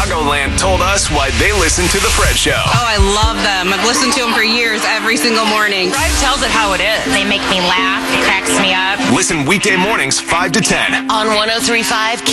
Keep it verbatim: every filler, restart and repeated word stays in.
Chicagoland told us why they listen to The Fred Show. Oh, I love them. I've listened to them for years, every single morning. Fred tells it how it is. They make me laugh, cracks me up. Listen weekday mornings five to ten. On one oh three point five